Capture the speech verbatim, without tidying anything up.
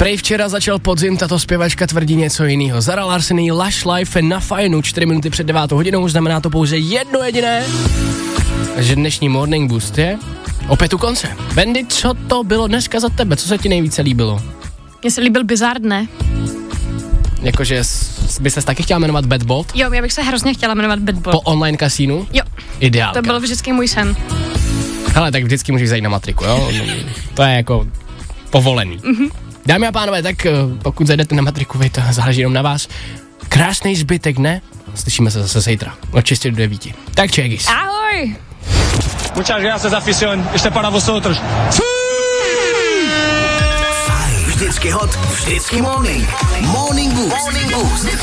Prej včera začal podzim, tato zpěvačka tvrdí něco jiného. Zara Larsson, Lush Life na Fajnu, čtyři minuty před devátou hodinou, znamená to pouze jedno jediné, že dnešní Morning Boost je opět u konce. Bendy, co to bylo dneska za tebe? Co se ti nejvíce líbilo? Mně se líbil Bizard, ne? Jakože by ses taky chtěla jmenovat Bad Bolt? Jo, já bych se hrozně chtěla jmenovat Bad Bolt. Po online kasínu? Jo. Ideálka. To byl vždycky můj sen. Hele, tak vždycky můžeš zajít na matriku, jo? To je jako povolený. Mm-hmm. Dámy a pánové, tak pokud zajdete na matriku, vy to záleží jenom na vás. Krásný zbytek, ne? Slyšíme se zase zítra. Od šesti do devíti. Tak čegis. Ahoj! Muchas gracias, afición. Ještě para vosotros. Vždycky hot, vždycky morning. Morning Boost. Morning Boost.